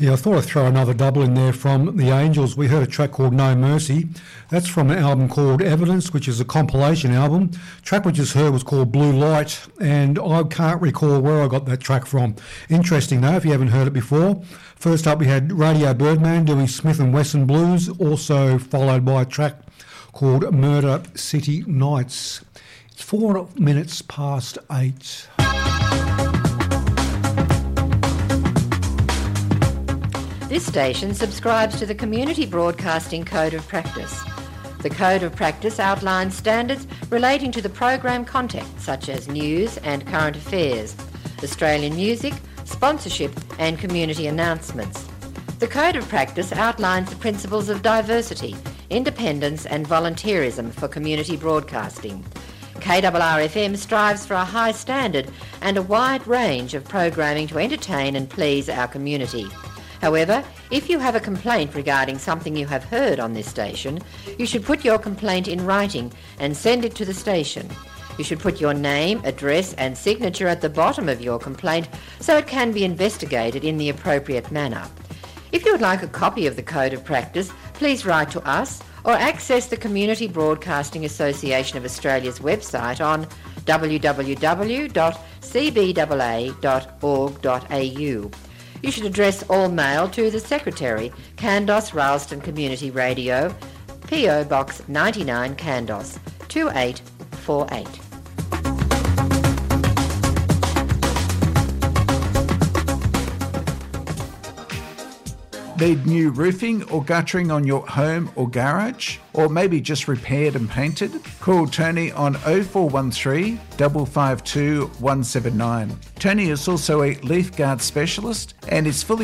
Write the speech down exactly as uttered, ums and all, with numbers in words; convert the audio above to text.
Yeah, I thought I'd throw another double in there from The Angels. We heard a track called No Mercy. That's from an album called Evidence, which is a compilation album. The track we just heard was called Blue Light, and I can't recall where I got that track from. Interesting though, if you haven't heard it before. First up we had Radio Birdman doing Smith and Wesson Blues, also followed by a track called Murder City Nights. It's four minutes past eight. This station subscribes to the Community Broadcasting Code of Practice. The Code of Practice outlines standards relating to the program content, such as news and current affairs, Australian music, sponsorship and community announcements. The Code of Practice outlines the principles of diversity, independence and volunteerism for community broadcasting. K R R F M strives for a high standard and a wide range of programming to entertain and please our community. However, if you have a complaint regarding something you have heard on this station, you should put your complaint in writing and send it to the station. You should put your name, address and signature at the bottom of your complaint so it can be investigated in the appropriate manner. If you would like a copy of the Code of Practice, please write to us or access the Community Broadcasting Association of Australia's website on w w w dot c b a a dot org dot a u. You should address all mail to the Secretary, Kandos Ralston Community Radio, P O Box ninety-nine Kandos, two eight four eight. Need new roofing or guttering on your home or garage? Or maybe just repaired and painted? Call Tony on oh four one three, five five two, one seven nine. Tony is also a leaf guard specialist and is fully